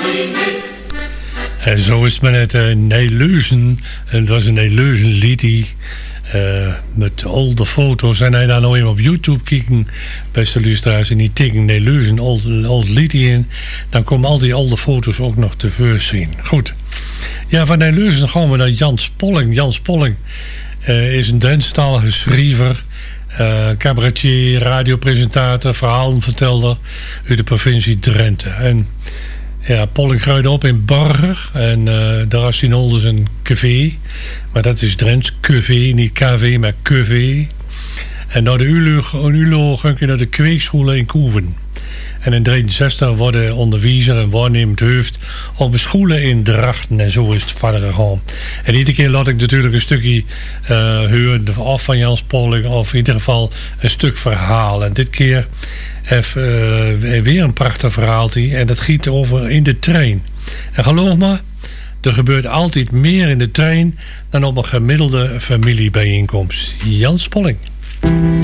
En zo is het maar net Neeleuzen. En het was een Neeleuzen liedje. Met al de foto's. En hij daar nou even op YouTube kijken, beste luisteraars, en die tikken Neeleuzen old liedje in, dan komen al die oude foto's ook nog te zien. Goed. Ja, van Neeleuzen gaan we naar Jans Polling. Jans Polling is een Drentstalige schrijver, cabaretier, radiopresentator, verhalenverteller uit de provincie Drenthe. En ja, Polling groeide op in Borger en daar is hij dus een café, maar dat is Drents café, niet KV, maar café. En naar de ULO ging je naar de kweekscholen in Koeven. En in 1963 worden onderwijzer en waarnemend hoofd op scholen in Drachten. En zo is het verder gegaan. En iedere keer laat ik natuurlijk een stukje horen of van Jans Polling, of in ieder geval een stuk verhaal. En dit keer heeft weer een prachtig verhaaltje. En dat giet over in de trein. En geloof me, er gebeurt altijd meer in de trein dan op een gemiddelde familiebijeenkomst. Jans Polling.